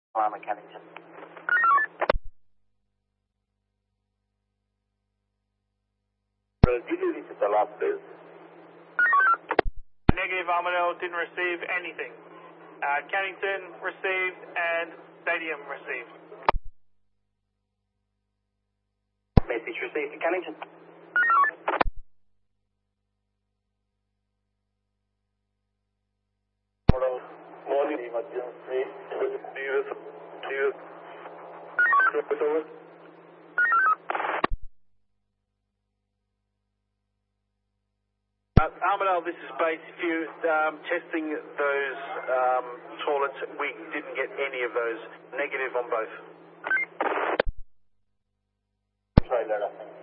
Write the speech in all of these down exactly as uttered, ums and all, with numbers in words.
Lima Kennington. Did you reach the last place? Negative, Armadale didn't receive anything. Uh, Cannington received and Stadium received. Message received to Cannington. Morning, emergency. News, news. Over. Uh, Armadale, this is base. If you um, testing those um, toilets, we didn't get any of those. Negative on both. Try that, I think.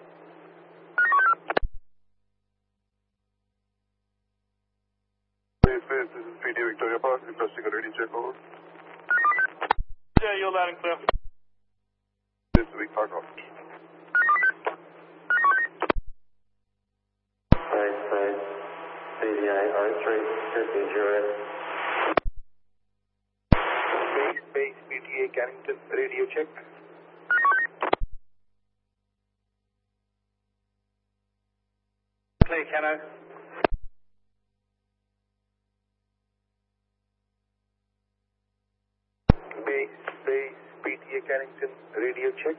Base, base, this is P D Victoria Park, requesting a radio check over. Yeah, you're loud and clear. This is Vic Park off. Base, base, C D A oh three, fifty zero. Base, base, P T A Cannington, radio check. Clear, Cano. Base, base, P T A Cannington, radio check.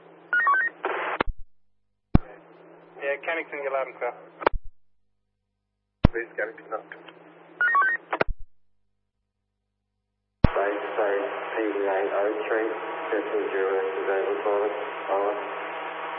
Yeah, Cannington, you're loud and clear. Base, Cannington out. Base, base, P D A oh three, fifty zero, disabled toilet. Over.